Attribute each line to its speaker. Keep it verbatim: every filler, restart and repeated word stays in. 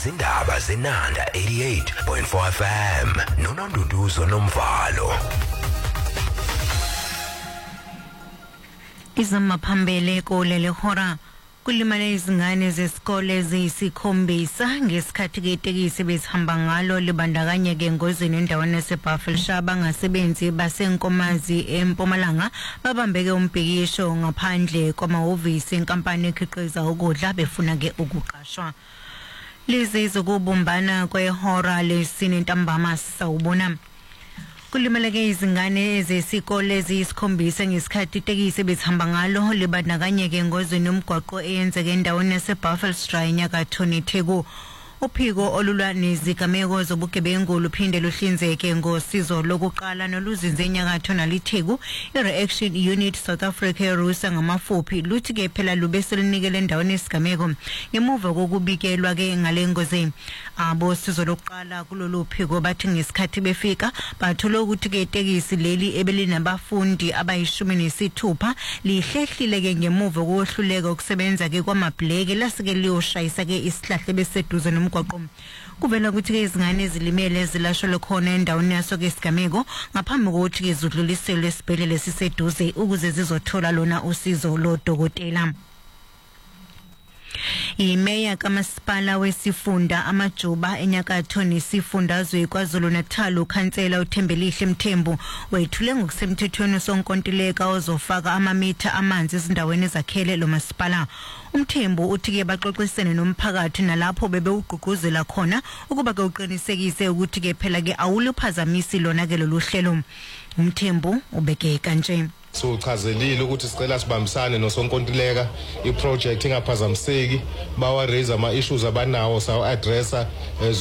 Speaker 1: izindaba zenanda eighty-eight point four F M noNonduduzo Nomvalo.
Speaker 2: Izamaphambele kolele hora kulimale izingane zesikole eziyisikhombisa ngesikhathi ketekisi bezihamba ngalo libandakanye ke engozini endaweni yaseBuffalo Shaba ngasebenzi basenkomazi eMpumalanga babambeke umbhikisho ngaphandle kwamahhovisi enkampani ekhiqiza ukudla befuna ke ukuqashwa. Lezi zokubumbana kwehora lesine ntambama sawubona. Kulimaleke izingane ezesikole eziyisikhombisa ngesikhathi itekisi bezihamba ngalo libandakanye ke engozini yomgwaqo eyenzeke endaweni yaseBuffalo Shaba enyakatho neTheku. Uphiko olulwa nezigameko zobugebengu luphinde luhlinzeke ngosizo lokuqala noluzinze enyakatho naliTheku. I-Reaction Unit South Africa erusa ngamafuphi luthi ke phela lube selinikele endaweni yesigameko ngemuva kokubikelwa ke ngalengozi. Abosizo lokuqala kulolu phiko bathi ngesikhathi befika bathola ukuthi ke itekisi leli ebelinabafundi abayishumi nesithupha lihlehlile ke ngemuva kokuhluleka ukusebenza ke kwamabhleke lasike liyoshayisa ke isihlahle beseduze nomgwaqo. Kuvela ukuthi ke izingane ezilimele ezilashwe khona endaweni yaso ke isigameko ngaphambi kokuthi ke zidluliselwe esibhedlela esiseduze ukuze zizothola lona usizo lodokotela. Imeya kamasipala wesifunda amajuba enyakatho nesifundazwe kwaZulu Natal ukhansela uThembelihle Mthembu wethule ngokusemthethweni sonkontileka ozofaka amamitha amanzi ezindaweni ezakhele lo masipala. Umthembu uthi ke baxoxisene nomphakathi nalapho bebewugqugquzela khona ukuba ke uqinisekise ukuthi ke phela ke awuluphazamisi lona ke loluhlelo. Umthembu ubeke kanje.
Speaker 3: So chazelile ukuthi sicela sibambisane nosonkontileka iproject ingaphazamiseki bawa raise ama issues abanawo saw addressa